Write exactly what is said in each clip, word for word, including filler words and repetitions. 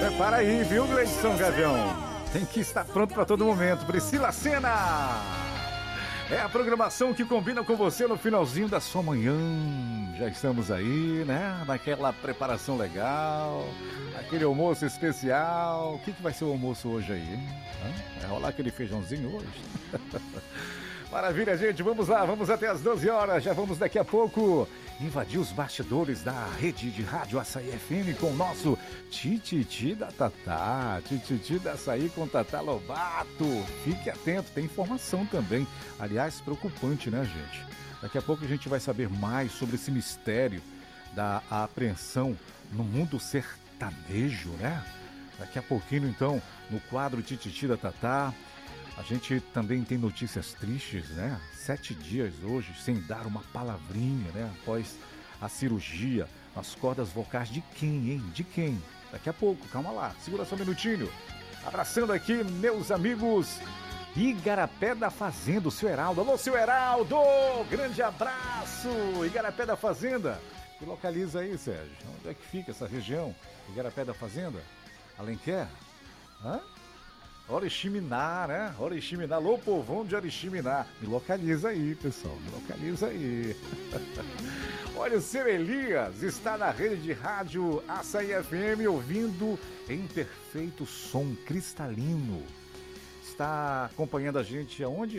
Prepara aí, viu, Gleidson Gavião? Tem que estar pronto para todo momento. Priscila Senna! É a programação que combina com você no finalzinho da sua manhã. Já estamos aí, né? Naquela preparação legal, aquele almoço especial. O que, que vai ser o almoço hoje aí, hein? Vai rolar aquele feijãozinho hoje? Maravilha, gente. Vamos lá, vamos até as doze horas. Já vamos daqui a pouco invadir os bastidores da rede de rádio Açaí F M com o nosso Tititi da Tatá. Tititi da Açaí com Tatá Lobato. Fique atento, tem informação também. Aliás, preocupante, né, gente? Daqui a pouco a gente vai saber mais sobre esse mistério da apreensão no mundo sertanejo, né? Daqui a pouquinho, então, no quadro Tititi da Tatá, a gente também tem notícias tristes, né? Sete dias hoje sem dar uma palavrinha, né? Após a cirurgia nas cordas vocais de quem, hein? De quem? Daqui a pouco, calma lá, segura só um minutinho. Abraçando aqui meus amigos Igarapé da Fazenda, o seu Heraldo. Alô, seu Heraldo! Grande abraço! Igarapé da Fazenda. Que localiza aí, Sérgio? Onde é que fica essa região? Igarapé da Fazenda? Alenquer? Hã? Oriximiná, né? Oriximiná, alô, povão de Oriximiná. Me localiza aí, pessoal, me localiza aí. Olha, o seu Elias está na rede de rádio Açaí F M, ouvindo em perfeito som cristalino. Está acompanhando a gente aonde?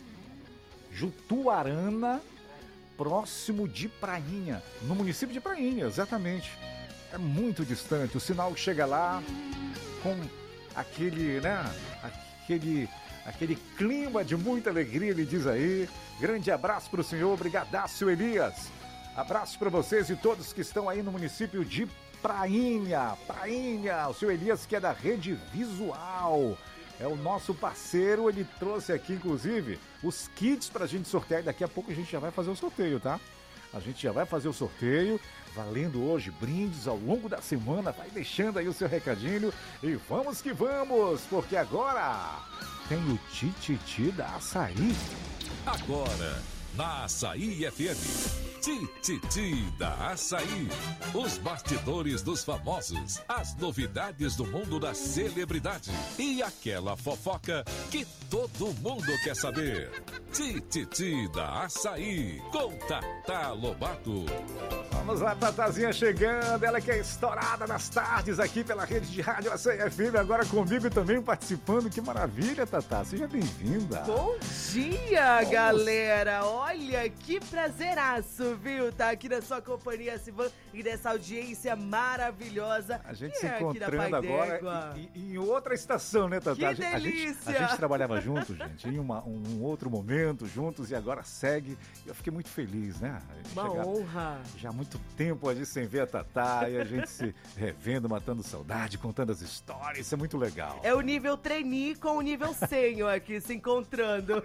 Jutuarana, próximo de Prainha, no município de Prainha, exatamente. É muito distante, o sinal que chega lá com aquele, né, aquele, aquele clima de muita alegria, ele diz aí. Grande abraço para o senhor, obrigadaço, Elias. Abraço para vocês e todos que estão aí no município de Prainha. Prainha, o seu Elias, que é da Rede Visual. É o nosso parceiro, ele trouxe aqui, inclusive, os kits pra gente sortear. E daqui a pouco a gente já vai fazer o sorteio, tá? A gente já vai fazer o sorteio, valendo hoje brindes ao longo da semana. Vai deixando aí o seu recadinho e vamos que vamos, porque agora tem o Tititi da Açaí. Agora, na Açaí F M, Tititi da Açaí. Os bastidores dos famosos, as novidades do mundo da celebridade e aquela fofoca que todo mundo quer saber. Tititi da Açaí, com Tatá Lobato. Vamos lá, Tatazinha chegando, ela que é estourada nas tardes aqui pela rede de rádio Açaí F M, agora comigo também participando. Que maravilha, Tatá, seja bem-vinda. Bom dia, Vamos. galera, olha que prazeraço, viu, tá aqui na sua companhia, Sivan, e dessa audiência maravilhosa. A gente se é encontrando agora e, e, em outra estação, né, Tatá? Que a, gente, delícia. A, gente, a gente trabalhava juntos, gente, em uma, um outro momento juntos e agora segue. Eu fiquei muito feliz, né? Uma chegar, honra. Já muito tempo ali sem ver a Tatá e a gente se revendo, matando saudade, contando as histórias, isso é muito legal. É o nível trainee com o nível sênior aqui se encontrando.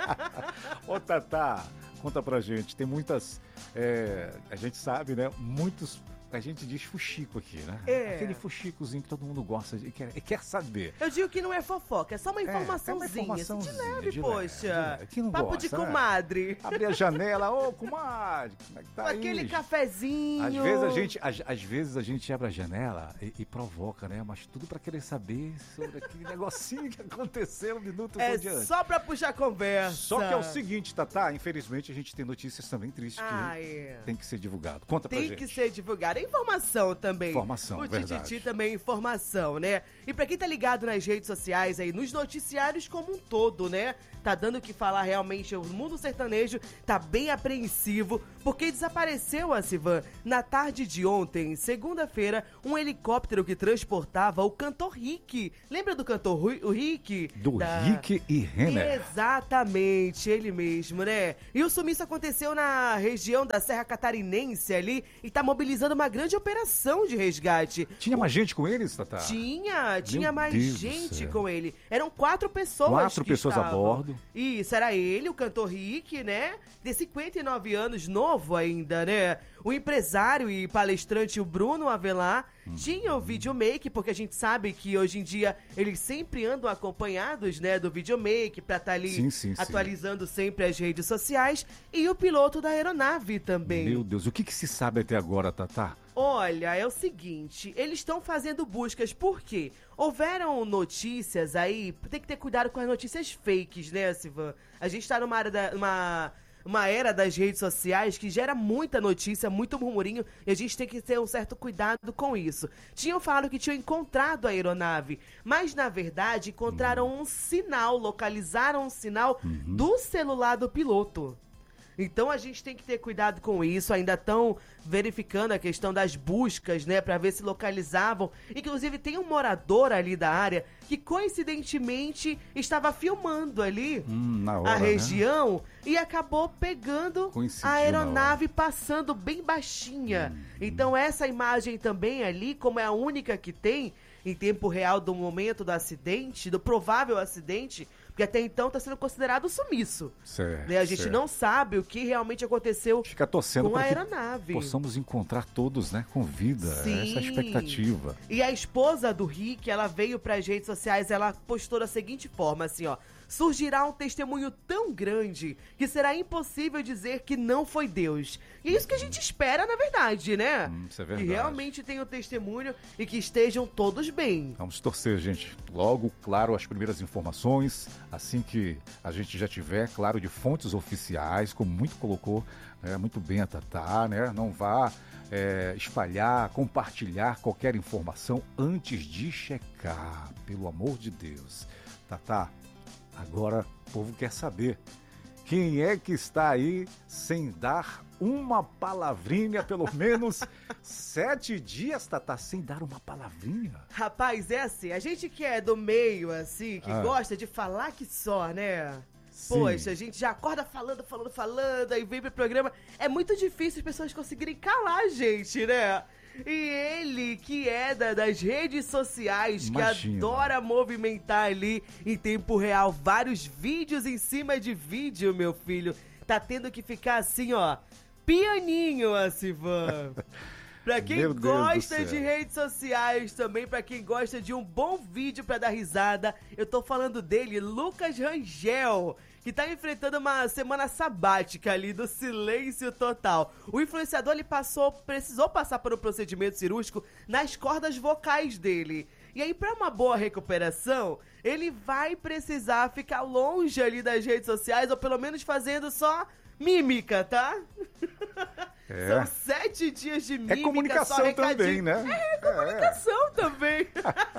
Ô Tatá, conta pra gente, tem muitas, é, a gente sabe, né, muitos... A gente diz fuxico aqui, né? É. Aquele fuxicozinho que todo mundo gosta e quer, quer saber. Eu digo que não é fofoca, é só uma informaçãozinha. É, é uma informaçãozinha de leve, de poxa. Leve, de leve. Que não Papo gosta, de comadre. Né? Abrir a janela, ô comadre, como é que tá Com aí? Aquele cafezinho. Às vezes a gente, às, às vezes a gente abre a janela e, e provoca, né? Mas tudo pra querer saber sobre aquele negocinho que aconteceu minutos é adiante. É só pra puxar conversa. Só que é o seguinte, Tatá, infelizmente a gente tem notícias também tristes ah, que é. tem que ser divulgado. Conta pra tem gente. Tem que ser divulgado. É informação também. Informação, o verdade. Tititi também é informação, né? E pra quem tá ligado nas redes sociais aí, nos noticiários como um todo, né? Tá dando o que falar realmente, o mundo sertanejo tá bem apreensivo, porque desapareceu, a Sivan, na tarde de ontem, segunda-feira, um helicóptero que transportava o cantor Rick. Lembra do cantor Rui, o Rick? Do da... Rick e Renner. Exatamente, ele mesmo, né? E o sumiço aconteceu na região da Serra Catarinense ali e tá mobilizando uma grande operação de resgate. Tinha mais gente com eles, Tatá? Tinha, tinha Meu mais Deus gente com ele. Eram quatro pessoas Quatro que pessoas estavam. a bordo. Isso, era ele, o cantor Rick, né? De cinquenta e nove anos, novo ainda, né? O empresário e palestrante, o Bruno Avelar, hum. tinha o videomake, porque a gente sabe que hoje em dia eles sempre andam acompanhados, né, do videomake, pra estar ali sim, sim, atualizando sim. sempre as redes sociais. E o piloto da aeronave também. Meu Deus, o que, que se sabe até agora, Tatá? Olha, é o seguinte, eles estão fazendo buscas, por quê? Houveram notícias aí, tem que ter cuidado com as notícias fakes, né, Sivan? A gente tá numa área da, uma, uma era das redes sociais que gera muita notícia, muito murmurinho, e a gente tem que ter um certo cuidado com isso. Tinham falado que tinham encontrado a aeronave, mas na verdade encontraram um sinal, localizaram um sinal uhum. do celular do piloto. Então a gente tem que ter cuidado com isso, ainda estão verificando a questão das buscas, né, para ver se localizavam. Inclusive tem um morador ali da área que coincidentemente estava filmando ali hum, na hora, a região, né? E acabou pegando Coincidiu a aeronave passando bem baixinha. Hum, então essa imagem também ali, como é a única que tem em tempo real do momento do acidente, do provável acidente, porque até então está sendo considerado sumiço. Certo, né? A gente certo. não sabe o que realmente aconteceu Fica torcendo com a para aeronave. Que possamos encontrar todos, né, com vida. Sim. Essa é a expectativa. E a esposa do Rick, ela veio para as redes sociais, ela postou da seguinte forma, assim, ó. Surgirá um testemunho tão grande que será impossível dizer que não foi Deus. E é isso que a gente espera, na verdade, né? Hum, isso é verdade. Que realmente tenham testemunho e que estejam todos bem. Vamos torcer, gente. Logo, claro, as primeiras informações, assim que a gente já tiver, claro, de fontes oficiais, como muito colocou, né, muito bem a Tatá, né? Não vá é, espalhar, compartilhar qualquer informação antes de checar, pelo amor de Deus. Tatá, agora o povo quer saber quem é que está aí sem dar uma palavrinha, pelo menos sete dias, Tatá, sem dar uma palavrinha. Rapaz, é assim, a gente que é do meio, assim, que Ah. gosta de falar que só, né? Sim. Poxa, a gente já acorda falando, falando, falando, aí vem pro programa. É muito difícil as pessoas conseguirem calar a gente, né? E ele, que é da, das redes sociais, Imagina. que adora movimentar ali em tempo real vários vídeos em cima de vídeo, meu filho, tá tendo que ficar assim, ó, pianinho, a Sivan. Pra quem Meu Deus do gosta céu. de redes sociais também, pra quem gosta de um bom vídeo pra dar risada, eu tô falando dele, Lucas Rangel, que tá enfrentando uma semana sabática ali do silêncio total. O influenciador, ele passou, precisou passar por um procedimento cirúrgico nas cordas vocais dele. E aí, pra uma boa recuperação, ele vai precisar ficar longe ali das redes sociais, ou pelo menos fazendo só mímica, tá? É. São sete dias de mímica, É comunicação só recadinho. também, né? É, comunicação também.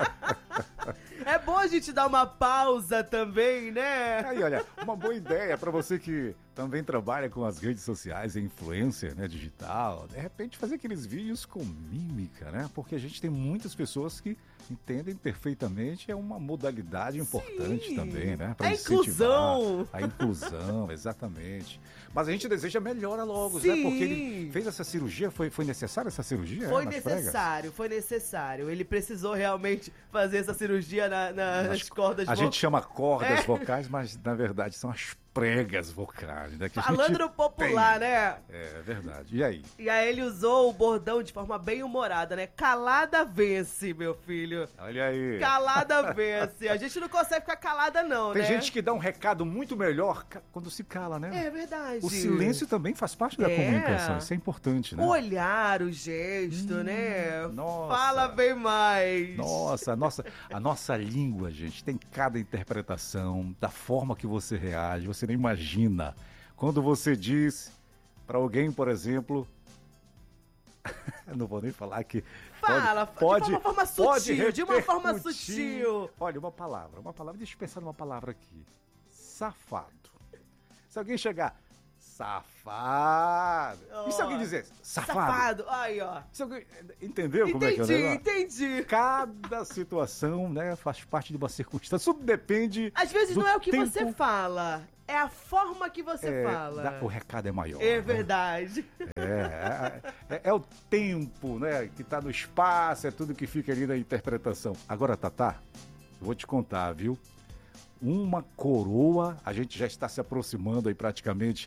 É bom a gente dar uma pausa também, né? Aí, olha, uma boa ideia para você que também trabalha com as redes sociais, é influencer, né, digital, de repente fazer aqueles vídeos com mímica, né? Porque a gente tem muitas pessoas que entendem perfeitamente, é uma modalidade importante Sim. também, né? Pra A incentivar inclusão. A inclusão, exatamente. Mas a gente deseja melhora logo, Sim. né? Porque ele fez essa cirurgia, foi, foi necessária essa cirurgia? Foi é, nas pregas? necessário, foi necessário. Ele precisou realmente fazer essa cirurgia na, na, nas, nas cordas A vocais. gente chama cordas É. vocais, mas na verdade são as pregas vocais. Né, que a Falando gente no popular, tem. né? É verdade. E aí? E aí ele usou o bordão de forma bem humorada, né? Calada vence, meu filho. Olha aí. Calada vence. A gente não consegue ficar calada, não, Tem né? gente que dá um recado muito melhor ca- quando se cala, né? É verdade. O silêncio também faz parte da É. comunicação. Isso é importante, né? O olhar, o gesto, Hum, né? nossa. Fala bem mais. Nossa, a nossa, a nossa língua, gente, tem cada interpretação da forma que você reage. Você nem imagina. Quando você diz para alguém, por exemplo... Não vou nem falar que... Fala, pode, de uma forma pode sutil, de uma forma repercutir. sutil. Olha, uma palavra, uma palavra. Deixa eu pensar numa palavra aqui. Safado. Se alguém chegar... Safado. E se alguém dizer safado? Safado. Aí, ó. Se alguém... Entendeu como é que é o Entendi, negócio? entendi. Cada situação, né, faz parte de uma circunstância. Tudo depende. Às vezes do não é o que tempo. você fala, é a forma que você É, fala. da- o recado é maior. É né? verdade. É, é, é- é o tempo, né, que tá no espaço, é tudo que fica ali na interpretação. Agora, Tatá, eu vou te contar, viu? Uma coroa, a gente já está se aproximando aí praticamente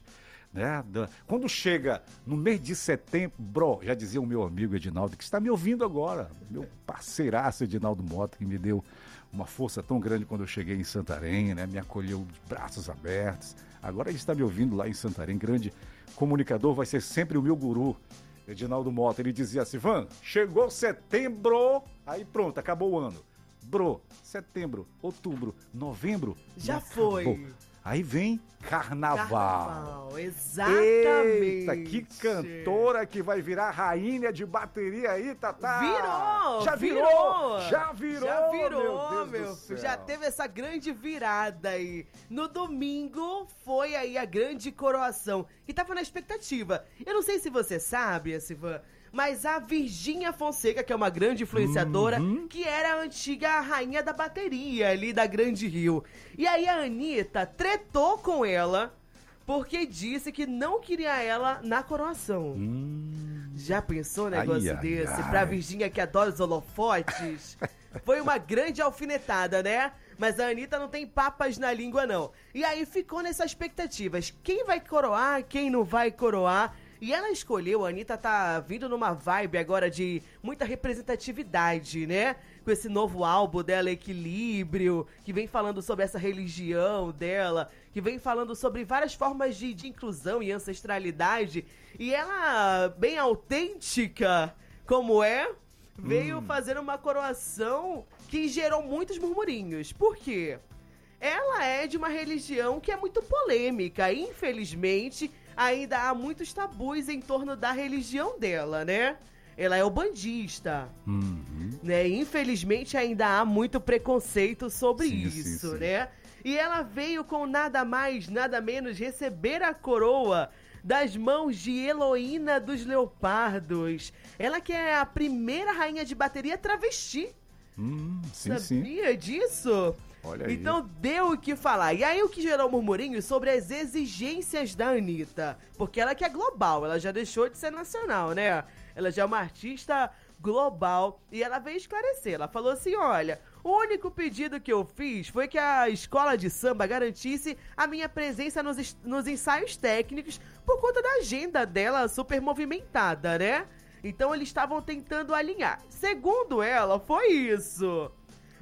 né? Quando chega no mês de setembro, já dizia o meu amigo Edinaldo, que está me ouvindo agora, meu parceiraço Edinaldo Mota, que me deu uma força tão grande quando eu cheguei em Santarém, né? Me acolheu de braços abertos. Agora ele está me ouvindo lá em Santarém, grande comunicador, vai ser sempre o meu guru, Edinaldo Mota. Ele dizia assim: Van, chegou setembro, aí pronto, acabou o ano. Bro, setembro, outubro, novembro, já foi. Acabou. Aí vem carnaval. Carnaval, exatamente. Eita, que cantora que vai virar rainha de bateria aí, Tatá. Virou! Já virou! virou Já virou! Já virou, meu, Deus meu do filho. céu. Já teve essa grande virada aí. No domingo foi aí a grande coroação. E tava na expectativa. Eu não sei se você sabe, Sivan, mas a Virgínia Fonseca, que é uma grande influenciadora, uhum. que era a antiga rainha da bateria ali da Grande Rio. E aí a Anitta tretou com ela porque disse que não queria ela na coroação. Hum. Já pensou um negócio ai, desse? Ai, pra ai. Virgínia que adora os holofotes? Foi uma grande alfinetada, né? Mas a Anitta não tem papas na língua, não. E aí ficou nessas expectativas. Quem vai coroar, quem não vai coroar? E ela escolheu, a Anitta tá vindo numa vibe agora de muita representatividade, né? Com esse novo álbum dela, Equilíbrio, que vem falando sobre essa religião dela, que vem falando sobre várias formas de, de inclusão e ancestralidade. E ela, bem autêntica como é, veio hum. fazer uma coroação que gerou muitos murmurinhos. Por quê? Ela é de uma religião que é muito polêmica, infelizmente. Ainda há muitos tabus em torno da religião dela, né? Ela é ubandista, uhum. né? Infelizmente ainda há muito preconceito sobre sim, isso, sim, sim. né? E ela veio com nada mais, nada menos receber a coroa das mãos de Heloína dos Leopardos. Ela que é a primeira rainha de bateria travesti. Hum, sim, Sabia sim. disso? Olha aí. Então deu o que falar. E aí o que gerou murmurinho sobre as exigências da Anitta. Porque ela que é global, ela já deixou de ser nacional, né? Ela já é uma artista global e ela veio esclarecer. Ela falou assim, olha, o único pedido que eu fiz foi que a escola de samba garantisse a minha presença nos, nos ensaios técnicos por conta da agenda dela super movimentada, né? Então eles estavam tentando alinhar. Segundo ela, foi isso.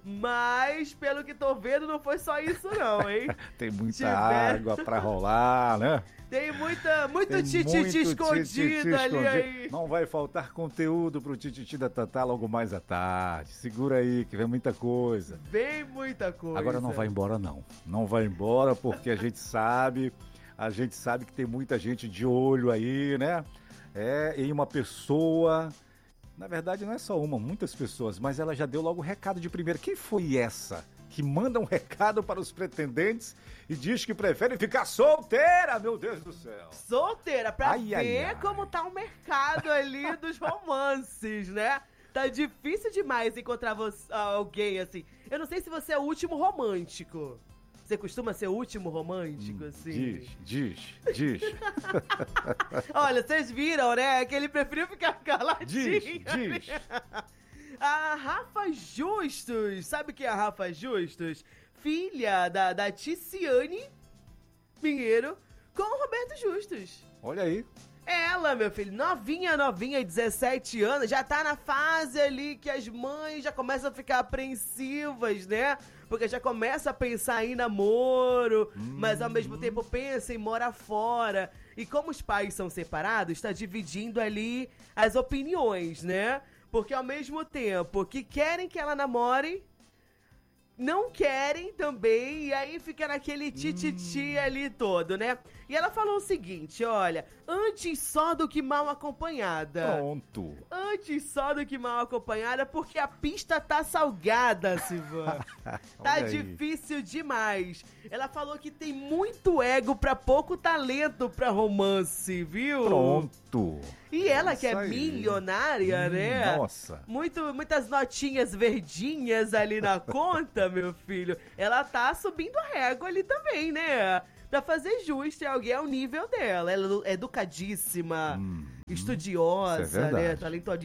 Mas, pelo que tô vendo, não foi só isso não, hein? Tem muita Tiver... água pra rolar, né? Tem muita, muito tititi escondido ali escondido. Aí. Não vai faltar conteúdo pro tititi da Tatá logo mais à tarde. Segura aí, que vem muita coisa. Vem muita coisa. Agora não vai embora, não. Não vai embora, porque a gente sabe, a gente sabe que tem muita gente de olho aí, né? É, em uma pessoa... Na verdade, não é só uma, muitas pessoas, mas ela já deu logo o recado de primeira. Quem foi essa que manda um recado para os pretendentes e diz que prefere ficar solteira, meu Deus do céu? Solteira, pra ai, ver ai, ai. como tá o mercado ali dos romances, né? Tá difícil demais encontrar você, alguém assim. Eu não sei se você é o último romântico. Você costuma ser o último romântico, assim? Diz, diz, diz. Olha, vocês viram, né? Que ele preferiu ficar caladinho. Diz, diz. A Rafa Justus, sabe quem é a Rafa Justus? Filha da, da Ticiane Pinheiro com o Roberto Justus. Olha aí. Ela, meu filho, novinha, novinha, dezessete anos, já tá na fase ali que as mães já começam a ficar apreensivas, né? Porque já começa a pensar em namoro, hum. mas ao mesmo tempo pensa em morar fora. E como os pais são separados, está dividindo ali as opiniões, né? Porque ao mesmo tempo que querem que ela namore, não querem também, e aí fica naquele tititi hum. ali todo, né? E ela falou o seguinte, olha, antes só do que mal acompanhada. Pronto. Antes só do que mal acompanhada, porque a pista tá salgada, Sivan. Tá difícil demais. Ela falou que tem muito ego pra pouco talento pra romance, viu? Pronto. E ela que é aí. milionária, hum, né? Nossa. Muito, muitas notinhas verdinhas ali na conta, meu filho. Ela tá subindo a régua ali também, né? Pra fazer justo, alguém ao nível dela. Ela é educadíssima, hum, estudiosa, é né? Talentosíssima.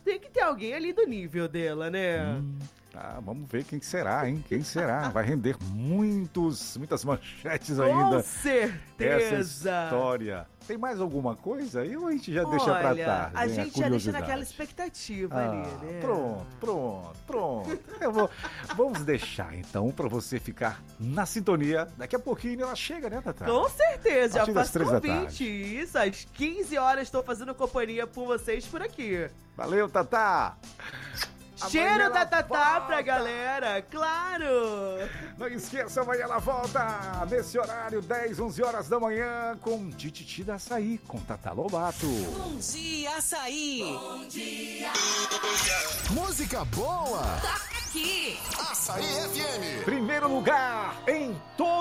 tem que ter alguém ali do nível dela, né? Hum, tá, vamos ver quem será, hein? Quem será? Vai render muitos, muitas manchetes ainda. Com certeza. Essa história. Tem mais alguma coisa aí ou a gente já Olha, deixa pra tarde? a hein? gente já deixa curiosidade. naquela expectativa Ah, ali, né? Pronto, pronto, pronto. Eu vou, vamos deixar então pra você ficar na sintonia. Daqui a pouquinho ela chega, né, Tatá? Com certeza, A já partir das faço três da convite. Isso, às quinze horas estou fazendo companhia por vocês por aqui. Valeu, Tatá! Cheiro Amanhã da ela Tatá volta. pra galera, claro! Não esqueça, amanhã ela volta nesse horário, dez, onze horas da manhã, com Tititi da Açaí, com Tatá Lobato. Bom dia, Açaí. Bom dia. Música boa. Toca aqui. Açaí F M. Primeiro lugar em todo